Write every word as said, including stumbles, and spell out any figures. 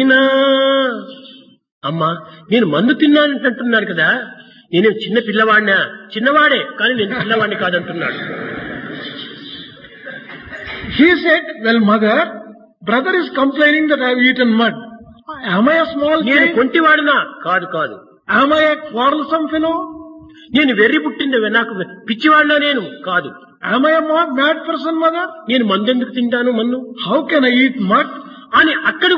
తినినా అమ్మా నేను మందు తిన్నానంటున్నాడు కదా, నేనే చిన్న పిల్లవాడినా? చిన్నవాడే, కానీ నేను పిల్లవాడిని కాదంటున్నాడు. He said, well mother, brother is complaining that I have eaten mud. Am I a small నేను child? కొంటివాడినా? కాదు కాదు. Am I a quarrelsome fellow? నేను వెర్రి పుట్టింది నాకు పిచ్చివాడినా? నేను కాదు. Am I a mad person, mother? నేను మందెందుకు తింటాను? మన్ను How can I eat mud? అని అక్కడ